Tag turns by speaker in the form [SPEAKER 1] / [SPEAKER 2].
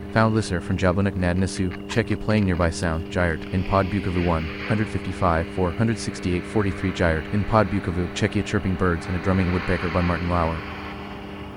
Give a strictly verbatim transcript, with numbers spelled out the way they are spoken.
[SPEAKER 1] Found listener from Jablonec nad Nasu, Czechia playing nearby sound, Gyart, in Pod Bukovu one fifty-five, four sixty-eight, forty-three Gyart, in Pod Bukovu, Czechia chirping birds and a drumming woodpecker by Martin Lauer.